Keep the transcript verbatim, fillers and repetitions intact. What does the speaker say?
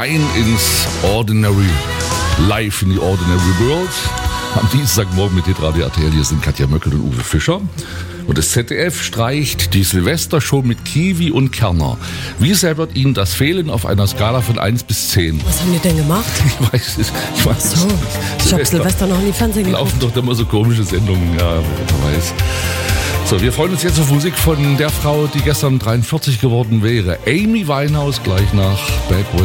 rein ins Ordinary Life, in die Ordinary World. Am Dienstagmorgen mit Hitradio R T L. Hier sind Katja Möckel und Uwe Fischer. Und das Z D F streicht die Silvestershow mit Kiwi und Kerner. Wie sehr wird Ihnen das fehlen auf einer Skala von eins bis zehn? Was haben die denn gemacht? Ich weiß es. Ich weiß So, ich habe Silvester noch nie Fernsehen geguckt. Laufen doch immer so komische Sendungen, ja, wer weiß. So, wir freuen uns jetzt auf Musik von der Frau, die gestern dreiundvierzig geworden wäre. Amy Winehouse, gleich nach Bad Boy.